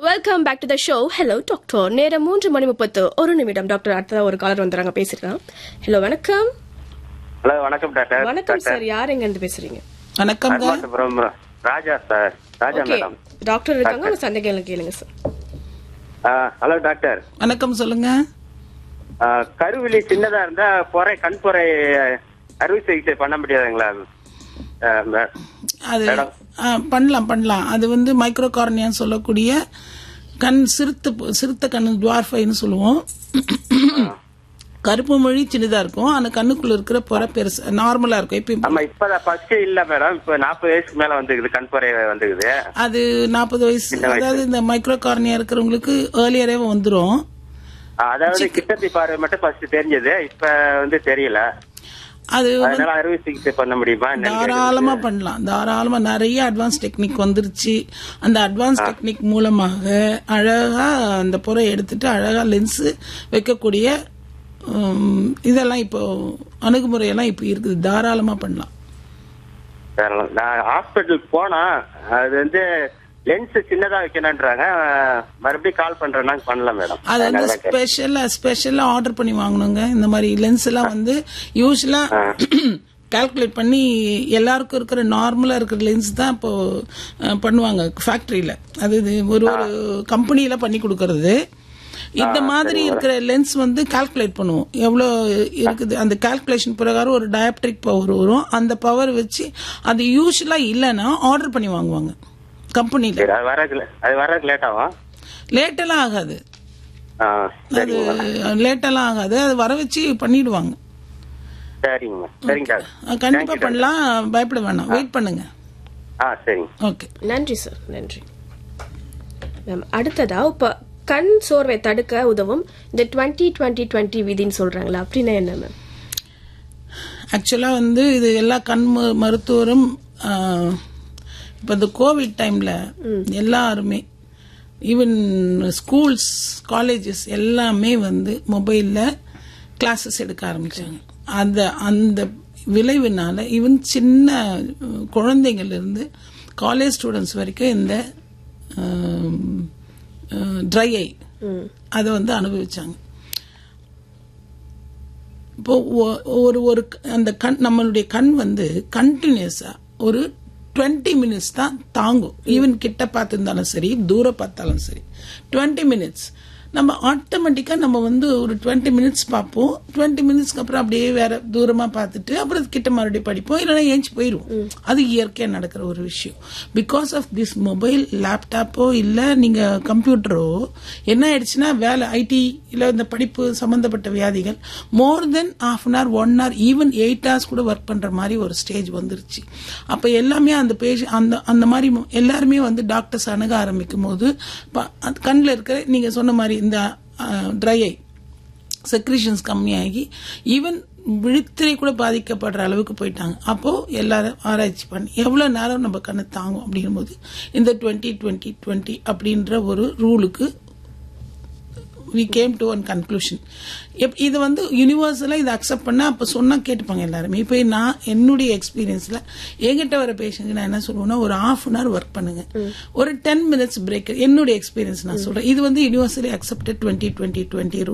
Welcome back to the show. Hello doctor. நேரம் 3:31 doctor. அடுத்ததா ஒரு காலர் வந்துறாங்க, பேசிருக்காங்க. ஹலோ, வணக்கம். ஹலோ, வணக்கம் டாக்டர். வணக்கம் சார், யார் எங்க இருந்து பேசுறீங்க? வணக்கம் ராஜா சார். ராஜா மேடம். டாக்டர் இருக்காங்க, உங்க சந்தேகம் கேளுங்க சார். Hello doctor. வணக்கம், சொல்லுங்க. கருவிழி சின்னதா இருந்தா கண் பொறை அறுவை சிகிச்சை பண்ண முடியாதுங்களா? அது பண்ணலாம். அது வந்து மைக்ரோ கார்னியான்னு சொல்லக்கூடிய கண் சிறுத்த கண் டுவார்ஃபைன்னு சொல்லுவோம். கருப்பு மொழி சின்னதா இருக்கும், ஆனா கண்ணுக்குள்ள இருக்கிற பொறை பெருசு நார்மலா இருக்கும். இப்பதான் ஃபர்ஸ்ட் இல்ல மேடம், இப்ப 40 வயசுக்கு மேல வந்துக்குது, கண் பொறை வந்துக்குது. அது 40 வயசு, அதாவது இந்த மைக்ரோ கார்னியா இருக்கிறவங்களுக்கு ஏர்லியரே வந்துரும். அதாவது கிட்டத்தி பார்வை மட்டும் ஃபர்ஸ்ட் தெரிஞ்சது, இப்ப வந்து தெரியல. அது அறுவை சிகிச்சை பண்ண முடியுமா? தாராளமா பண்ணலாம். தாராளமா நிறைய அட்வான்ஸ் டெக்னிக் வந்துருச்சு. அந்த அட்வான்ஸ் டெக்னிக் மூலமாக அழகா அந்த பொறை எடுத்துட்டு அழகா லென்ஸ் வைக்கக்கூடிய இதெல்லாம் இப்போ அணுகுமுறையெல்லாம் இப்போ இருக்குது. தாராளமா பண்ணலாம். நான் ஹாஸ்பிட்டலுக்கு போனா அது வந்து லென்ஸ் சின்னதா வைக்கணும்ன்றாங்க. மறுபடியும் கால் பண்றேன்னா பண்ணல மேடம். அது வந்து ஸ்பெஷலா ஆர்டர் பண்ணி வாங்கணுங்க. இந்த மாதிரி லென்ஸ் எல்லாம் வந்து யூஸ்வலா கால்குலேட் பண்ணி எல்லாருக்கும் இருக்கிற நார்மலா இருக்கிற லென்ஸ் தான் இப்போ பண்ணுவாங்க ஃபேக்டரியில. அது ஒரு கம்பெனியில பண்ணி கொடுக்கறது. இந்த மாதிரி இருக்கிற லென்ஸ் வந்து கால்குலேட் பண்ணுவோம் எவ்வளோ இருக்குது. அந்த கால்குலேஷன் பிரகாரம் ஒரு டயாப்ட்ரிக் பவர் வரும். அந்த பவர் வச்சு அது யூஸ்வலா இல்லைன்னா ஆர்டர் பண்ணி வாங்குவாங்க கம்பெனில. லேட்டெல்லாம் ஆகாது. லேட்டெல்லாம் ஆகாது, அது வர வச்சு பண்ணிடுவாங்க. கண்டிப்பா பண்ணலாம், பயப்பட வேணாம், வெயிட் பண்ணுங்க. ஓகே, நன்றி சார், நன்றி. அடுத்ததா இப்ப கண் சோர்வை தடுக்க உதவும் இந்த 20-20-20 விதின்னு சொல்றாங்களா, அப்படின்னா என்ன மேம்? ஆக்சுவலா வந்து இது எல்லா கண் மருத்துவரும் இப்போ இந்த கோவிட் டைம்ல எல்லாருமே ஈவன் ஸ்கூல்ஸ் காலேஜஸ் எல்லாமே வந்து மொபைல்ல கிளாஸஸ் எடுக்க ஆரம்பிச்சாங்க. அந்த விளைவுனால ஈவன் சின்ன குழந்தைங்கள்ல இருந்து காலேஜ் ஸ்டூடெண்ட்ஸ் வரைக்கும் இந்த ட்ரை ஐ அதை வந்து அனுபவிச்சாங்க. இப்போ ஒரு அந்த கண், நம்மளுடைய கண் வந்து கண்டினியூஸா ஒரு 20 மினிட்ஸ் தான் தாங்கும். ஈவன் கிட்ட பார்த்திருந்தாலும் சரி, தூரம் பார்த்தாலும் சரி, 20 மினிட்ஸ் நம்ம ஆட்டோமேட்டிக்கா நம்ம வந்து ஒரு 20 மினிட்ஸ் பார்ப்போம். 20 மினிட்ஸ்க்கு அப்புறம் அப்படியே வேற தூரமா பார்த்துட்டு அப்புறம் கிட்ட மறுபடியும் படிப்போம், இல்லைன்னா ஏஞ்சி போயிடும். அது இயற்கையா நடக்கிற ஒரு விஷயம். பிகாஸ் ஆஃப் திஸ் மொபைல், லேப்டாப்போ இல்ல நீங்க கம்ப்யூட்டரோ என்ன ஆயிடுச்சுன்னா, வேலை ஐடி இல்ல இந்த படிப்பு சம்பந்தப்பட்ட வியாதிகள் மோர் தென் ½ hour 1 hour ஈவன் 8 hours கூட ஒர்க் பண்ற மாதிரி ஒரு ஸ்டேஜ் வந்துருச்சு. அப்ப எல்லாமே அந்த மாதிரி எல்லாருமே வந்து டாக்டர்ஸ் அணுக ஆரம்பிக்கும் போது கண்ணில் இருக்கிற நீங்க சொன்ன மாதிரி இந்த ட்ரை ஐ செக்ரீஷன்ஸ் கம்மியாகி ஈவன் விழித்திரை கூட பாதிக்கப்படுற அளவுக்கு போயிட்டாங்க. அப்போ எல்லாரும் ஆராய்ச்சி பண்ணி எவ்வளவு நேரம் நம்ம கண்ணு தாங்கும் அப்படிங்கும் போது இந்த 20-20-20 அப்படின்ற ஒரு ரூலுக்கு we came to one conclusion. இது வந்து யூனிவர்சலா இதை அக்செப்ட் பண்ண அப்ப சொன்னா கேட்டுப்பாங்க எல்லாருமே. இப்ப நான் என்னுடைய எக்ஸ்பீரியன்ஸ்ல என்கிட்ட வர பேஷண்ட் நான் என்ன சொல்லுவேன்னா, ஒரு ½ hour ஒர்க் பண்ணுங்க, ஒரு 10 minutes பிரேக். என்னுடைய எக்ஸ்பீரியன்ஸ் நான் சொல்றேன். இது வந்து யூனிவர்சலி அக்செப்டட் 20-20-20